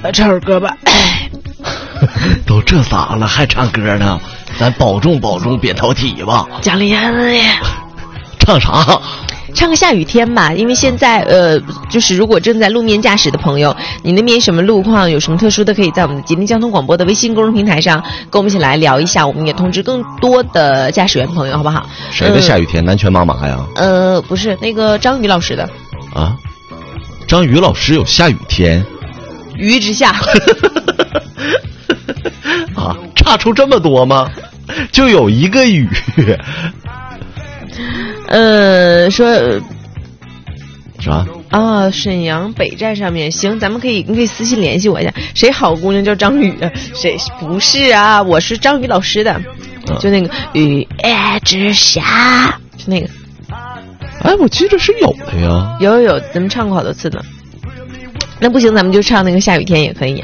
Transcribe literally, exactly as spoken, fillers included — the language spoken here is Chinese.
唱首歌吧。 都这嗓了还唱歌呢？咱保重保重扁桃体吧。 讲李安的呀。 唱啥？ 唱个下雨天吧，因为现在呃，就是如果正在路面驾驶的朋友，你那边什么路况有什么特殊的，可以在我们的吉林交通广播的微信公众平台上跟我们一起来聊一下，我们也通知更多的驾驶员朋友，好不好？ 谁的下雨天？南拳妈妈呀？ 呃，不是，那个张宇老师的。 啊，张宇老师有下雨天？ 雨之下。 啊，差出这么多吗？就有一个雨。 呃，说啥啊？沈阳北站上面行，咱们可以，你可以私信联系我一下。谁好姑娘叫张宇？谁不是啊？我是张宇老师的，嗯、就那个雨之下，就那个。 哎，我记得是有的呀。 有有有，咱们唱过好多次呢。那不行，咱们就唱那个下雨天也可以呀。